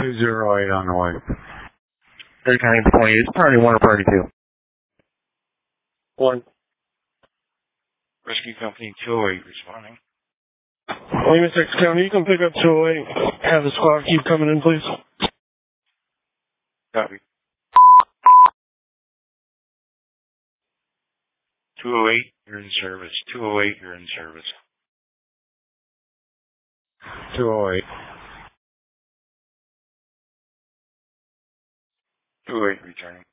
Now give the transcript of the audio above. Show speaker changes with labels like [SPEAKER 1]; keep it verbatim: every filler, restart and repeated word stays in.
[SPEAKER 1] two zero eight on the way.
[SPEAKER 2] Returning to twenty. It's party one or party two?
[SPEAKER 3] One.
[SPEAKER 2] Rescue Company two oh eight responding.
[SPEAKER 3] Lima six County, you can pick up two oh eight. Have the squad keep coming in, please.
[SPEAKER 2] Copy. two oh eight, you're in service. two oh eight, you're in service.
[SPEAKER 1] two oh eight.
[SPEAKER 2] two oh eight returning.